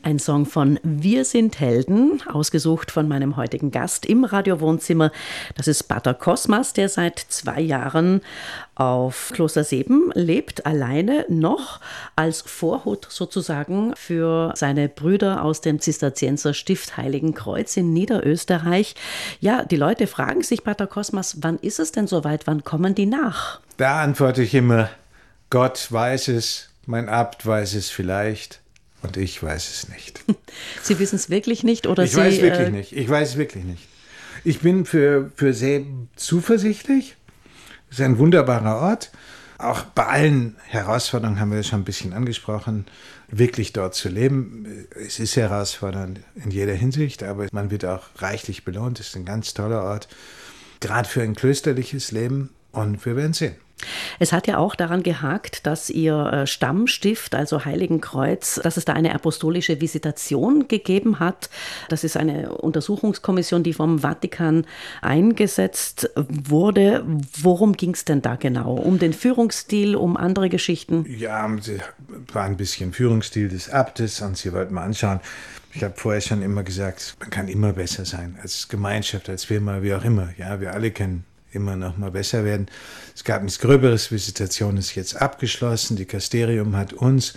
Ein Song von Wir sind Helden, ausgesucht von meinem heutigen Gast im Radio-Wohnzimmer. Das ist Pater Cosmas, der seit 2 Jahren auf Kloster Seeben lebt, alleine noch als Vorhut sozusagen für seine Brüder aus dem Zisterzienserstift Heiligenkreuz in Niederösterreich. Ja, die Leute fragen sich, Pater Cosmas, wann ist es denn soweit, wann kommen die nach? Da antworte ich immer, Gott weiß es, mein Abt weiß es vielleicht. Und ich weiß es nicht. Sie wissen es wirklich nicht? Oder ich weiß es wirklich nicht. Ich bin für Seeben zuversichtlich. Es ist ein wunderbarer Ort. Auch bei allen Herausforderungen haben wir es schon ein bisschen angesprochen, wirklich dort zu leben. Es ist herausfordernd in jeder Hinsicht, aber man wird auch reichlich belohnt. Es ist ein ganz toller Ort, gerade für ein klösterliches Leben. Und wir werden sehen. Es hat ja auch daran gehakt, dass Ihr Stammstift, also Heiligenkreuz, dass es da eine apostolische Visitation gegeben hat. Das ist eine Untersuchungskommission, die vom Vatikan eingesetzt wurde. Worum ging es denn da genau? Um den Führungsstil, um andere Geschichten? Ja, es war ein bisschen Führungsstil des Abtes und Sie wollten mal anschauen. Ich habe vorher schon immer gesagt, man kann immer besser sein, als Gemeinschaft, als Firma, wie auch immer. Ja, wir alle können immer noch mal besser werden. Es gab nichts Gröberes, Visitation ist jetzt abgeschlossen, die Dikasterium hat uns,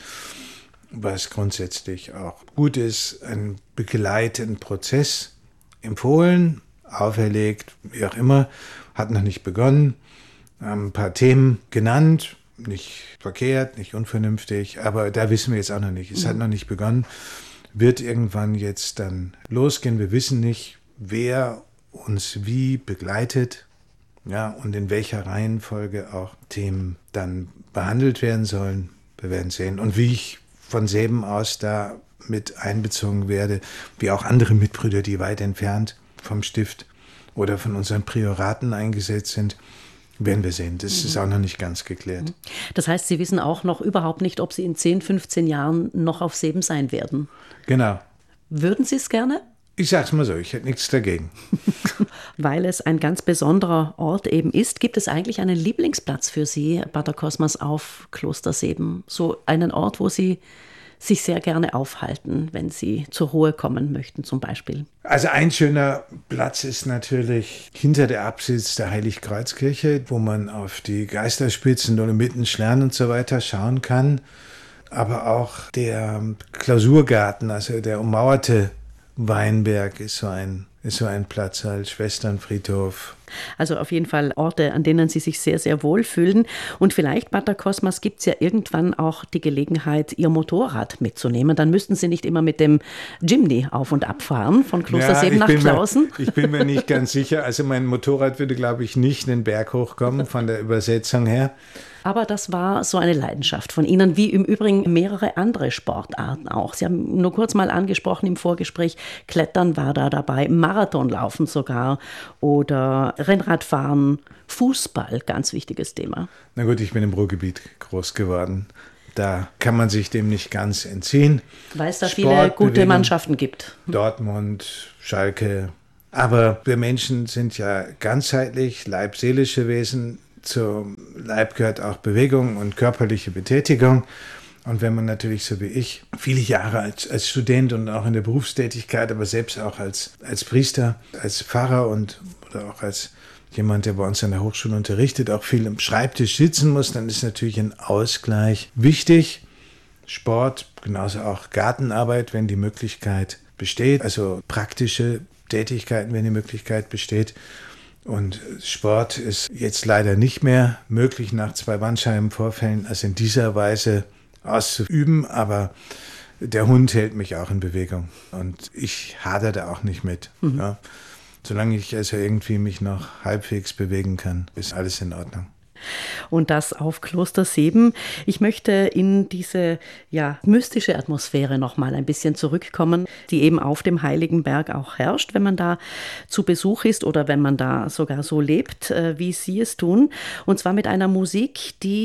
was grundsätzlich auch gut ist, einen begleitenden Prozess empfohlen, auferlegt, wie auch immer, hat noch nicht begonnen, haben ein paar Themen genannt, nicht verkehrt, nicht unvernünftig, aber da wissen wir jetzt auch noch nicht, es hat noch nicht begonnen, wird irgendwann jetzt dann losgehen, wir wissen nicht, wer uns wie begleitet, ja, und in welcher Reihenfolge auch Themen dann behandelt werden sollen. Wir werden sehen. Und wie ich von Seeben aus da mit einbezogen werde, wie auch andere Mitbrüder, die weit entfernt vom Stift oder von unseren Prioraten eingesetzt sind, werden wir sehen. Das ist auch noch nicht ganz geklärt. Das heißt, Sie wissen auch noch überhaupt nicht, ob Sie in 10, 15 Jahren noch auf Seeben sein werden. Genau. Würden Sie es gerne? Ich sag's mal so, ich hätte nichts dagegen. Weil es ein ganz besonderer Ort eben ist, gibt es eigentlich einen Lieblingsplatz für Sie, Pater Cosmas, auf Kloster Seeben? So einen Ort, wo Sie sich sehr gerne aufhalten, wenn Sie zur Ruhe kommen möchten zum Beispiel? Also ein schöner Platz ist natürlich hinter der Apsis der Heiligkreuzkirche, wo man auf die Geisterspitzen, Dolomiten, Stern und so weiter schauen kann. Aber auch der Klausurgarten, also der ummauerte Weinberg ist so ein Platz als Schwesternfriedhof. Also auf jeden Fall Orte, an denen Sie sich sehr, sehr wohlfühlen. Und vielleicht, Pater Cosmas, gibt es ja irgendwann auch die Gelegenheit, Ihr Motorrad mitzunehmen. Dann müssten Sie nicht immer mit dem Jimny auf und ab fahren von Kloster Seeben nach Klausen. Ich bin mir nicht ganz sicher. Also mein Motorrad würde, glaube ich, nicht den Berg hochkommen von der Übersetzung her. Aber das war so eine Leidenschaft von Ihnen, wie im Übrigen mehrere andere Sportarten auch. Sie haben nur kurz mal angesprochen im Vorgespräch, Klettern war da dabei, Marathonlaufen sogar oder Rennradfahren, Fußball, ganz wichtiges Thema. Na gut, ich bin im Ruhrgebiet groß geworden. Da kann man sich dem nicht ganz entziehen. Weil es da viele gute Mannschaften gibt. Dortmund, Schalke. Aber wir Menschen sind ja ganzheitlich, leibseelische Wesen. Zum Leib gehört auch Bewegung und körperliche Betätigung. Und wenn man natürlich so wie ich viele Jahre als Student und auch in der Berufstätigkeit, aber selbst auch als Priester, als Pfarrer oder auch als jemand, der bei uns an der Hochschule unterrichtet, auch viel am Schreibtisch sitzen muss, dann ist natürlich ein Ausgleich wichtig. Sport, genauso auch Gartenarbeit, wenn die Möglichkeit besteht, also praktische Tätigkeiten, wenn die Möglichkeit besteht. Und Sport ist jetzt leider nicht mehr möglich nach 2 Bandscheibenvorfällen, also in dieser Weise auszuüben, aber der Hund hält mich auch in Bewegung und ich hadere da auch nicht mit. Ja. Solange ich also irgendwie mich noch halbwegs bewegen kann, ist alles in Ordnung. Und das auf Kloster Seeben. Ich möchte in diese mystische Atmosphäre noch mal ein bisschen zurückkommen, die eben auf dem Heiligen Berg auch herrscht, wenn man da zu Besuch ist oder wenn man da sogar so lebt, wie Sie es tun. Und zwar mit einer Musik, die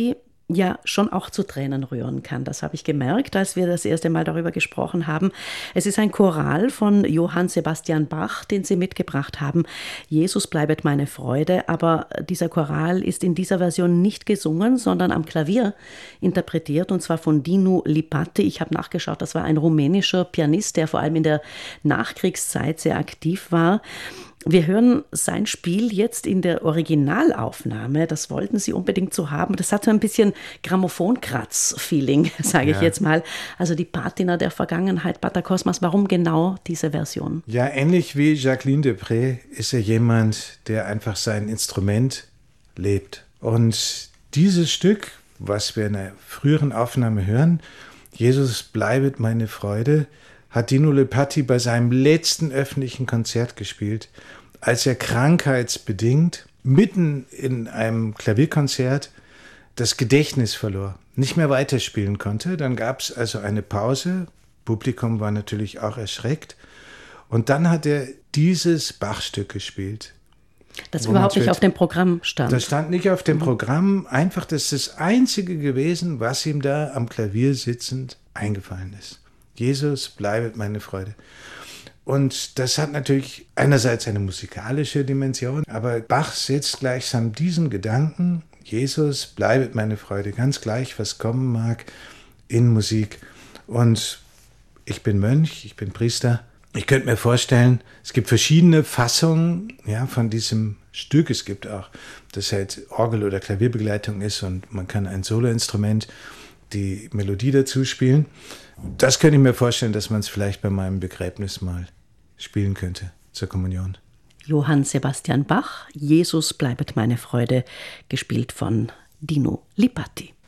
ja schon auch zu Tränen rühren kann. Das habe ich gemerkt, als wir das erste Mal darüber gesprochen haben. Es ist ein Choral von Johann Sebastian Bach, den Sie mitgebracht haben. Jesus bleibet meine Freude. Aber dieser Choral ist in dieser Version nicht gesungen, sondern am Klavier interpretiert, und zwar von Dinu Lipatti. Ich habe nachgeschaut, das war ein rumänischer Pianist, der vor allem in der Nachkriegszeit sehr aktiv war. Wir hören sein Spiel jetzt in der Originalaufnahme. Das wollten Sie unbedingt so haben. Das hat so ein bisschen Grammophon-Kratz-Feeling, sage ich jetzt mal. Also die Patina der Vergangenheit, Pater Cosmas. Warum genau diese Version? Ja, ähnlich wie Jacqueline de Pré ist er jemand, der einfach sein Instrument lebt. Und dieses Stück, was wir in der früheren Aufnahme hören, Jesus bleibet meine Freude, hat Dinu Lipatti bei seinem letzten öffentlichen Konzert gespielt, als er krankheitsbedingt mitten in einem Klavierkonzert das Gedächtnis verlor, nicht mehr weiterspielen konnte. Dann gab es also eine Pause, Publikum war natürlich auch erschreckt, und dann hat er dieses Bachstück gespielt. Das überhaupt nicht auf dem Programm stand. Das stand nicht auf dem Programm, einfach das ist das Einzige gewesen, was ihm da am Klavier sitzend eingefallen ist. Jesus bleibet meine Freude. Und das hat natürlich einerseits eine musikalische Dimension, aber Bach setzt gleichsam diesen Gedanken, Jesus bleibet meine Freude, ganz gleich, was kommen mag, in Musik. Und ich bin Mönch, ich bin Priester. Ich könnte mir vorstellen, es gibt verschiedene Fassungen, ja, von diesem Stück. Es gibt auch, das halt Orgel- oder Klavierbegleitung ist und man kann ein Soloinstrument die Melodie dazu spielen. Das könnte ich mir vorstellen, dass man es vielleicht bei meinem Begräbnis mal spielen könnte zur Kommunion. Johann Sebastian Bach, Jesus bleibet meine Freude, gespielt von Dinu Lipatti.